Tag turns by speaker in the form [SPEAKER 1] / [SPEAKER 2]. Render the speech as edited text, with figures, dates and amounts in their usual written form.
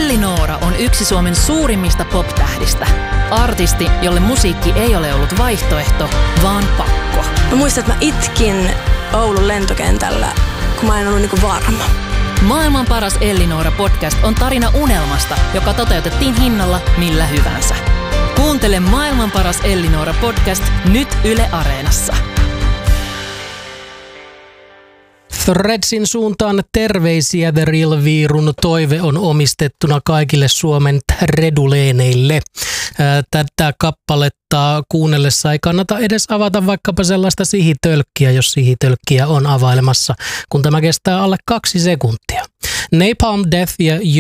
[SPEAKER 1] Noora on yksi Suomen suurimmista pop-tähdistä. Artisti, jolle musiikki ei ole ollut vaihtoehto, vaan pakko.
[SPEAKER 2] Mä muistan, että mä itkin Oulun lentokentällä, kun mä en ollut niinku varma.
[SPEAKER 1] Maailman paras Noora podcast on tarina unelmasta, joka toteutettiin hinnalla millä hyvänsä. Kuuntele Maailman paras Noora podcast nyt Yle Areenassa.
[SPEAKER 3] Threadsin suuntaan terveisiä. The Real Virun toive on omistettuna kaikille Suomen treduleeneille. Tätä kappaletta kuunnellessa ei kannata edes avata vaikkapa sellaista sihitölkkiä, jos sihitölkkiä on availemassa, kun tämä kestää alle 2 sekuntia. Napalm Death ja